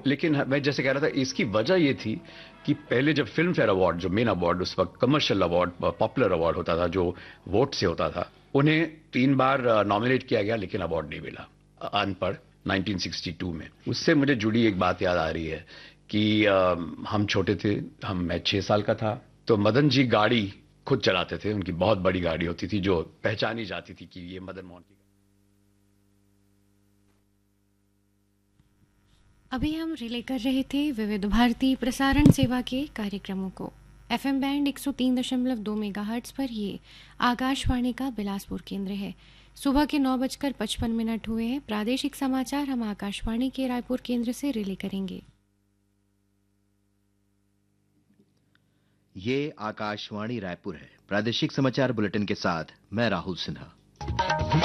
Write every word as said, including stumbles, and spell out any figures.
लेकिन मैं जैसे कह रहा था, इसकी वजह ये थी कि पहले जब फिल्म फेयर अवार्ड, जो मेन अवार्ड उस वक्त कमर्शियल अवार्ड, पॉपुलर अवार्ड होता था, जो वोट से होता था, उन्हें तीन बार नॉमिनेट किया गया लेकिन अवार्ड नहीं मिला अनपढ़ नाइनटीन सिक्सटी टू में। उससे मुझे जुड़ी एक बात याद आ रही है कि आ, हम छोटे थे, हम मैं छह साल का था, तो मदन जी गाड़ी खुद चलाते थे। उनकी बहुत बड़ी गाड़ी होती थी जो पहचानी जाती थी कि ये मदन मोहन की। अभी हम रिले कर रहे थे विविध भारती प्रसारण सेवा के कार्यक्रमों को। एफएम बैंड एक सौ तीन दशमलव दो मेगाहर्ट्ज पर ये आकाशवाणी का बिलासपुर केंद्र है। सुबह के नौ बजकर पचपन मिनट हुए हैं। प्रादेशिक समाचार हम आकाशवाणी के रायपुर केंद्र से रिले करेंगे। ये आकाशवाणी रायपुर है। प्रादेशिक समाचार बुलेटिन के साथ मैं राहुल सिन्हा।